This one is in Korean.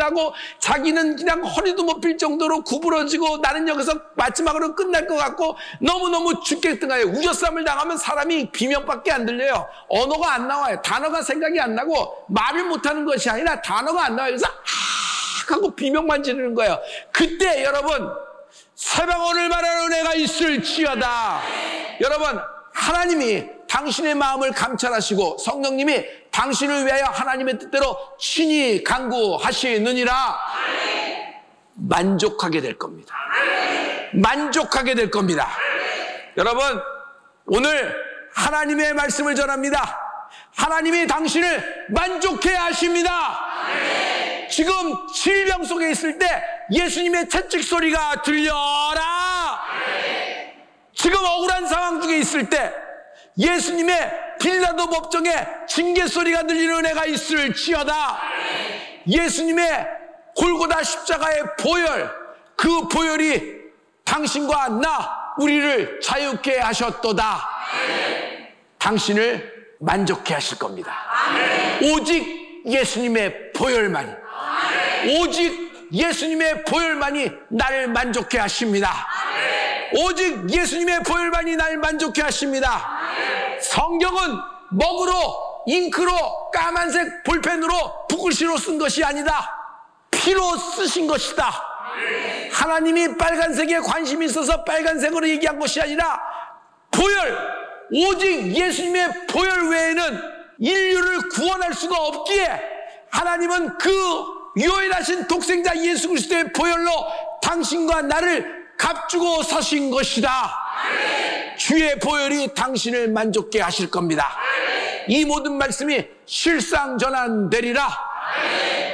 나고 자기는 그냥 허리도 못 필 정도로 구부러지고 나는 여기서 마지막으로 끝날 것 같고 너무너무 죽겠던 거예요. 우겨쌈을 당하면 사람이 비명밖에 안 들려요. 언어가 안 나와요. 단어가 생각이 안 나고 말을 못하는 것이 아니라 단어가 안 나와요. 그래서 하고 비명만 지르는 거예요. 그때 여러분 사방언을 말하는 애가 있을지어다. 여러분 하나님이 당신의 마음을 감찰하시고 성령님이 당신을 위하여 하나님의 뜻대로 친히 간구하시느니라. 만족하게 될 겁니다. 만족하게 될 겁니다. 여러분 오늘 하나님의 말씀을 전합니다. 하나님이 당신을 만족해 하십니다. 지금 질병 속에 있을 때 예수님의 채찍 소리가 들려라. 지금 억울한 상황 중에 있을 때 예수님의 빌라도 법정에 징계 소리가 들리는 은혜가 있을지어다. 예수님의 골고다 십자가의 보혈, 그 보혈이 당신과 나 우리를 자유케 하셨도다. 당신을 만족해 하실 겁니다. 오직 예수님의 보혈만이, 오직 예수님의 보혈만이 나를 만족해 하십니다. 오직 예수님의 보혈만이 나를 만족해 하십니다. 성경은 먹으로, 잉크로, 까만색 볼펜으로, 붓글씨로 쓴 것이 아니다. 피로 쓰신 것이다. 하나님이 빨간색에 관심이 있어서 빨간색으로 얘기한 것이 아니라 보혈, 오직 예수님의 보혈 외에는 인류를 구원할 수가 없기에 하나님은 그 유일하신 독생자 예수 그리스도의 보혈로 당신과 나를 값주고 사신 것이다. 주의 보혈이 당신을 만족케 하실 겁니다. 이 모든 말씀이 실상전환되리라.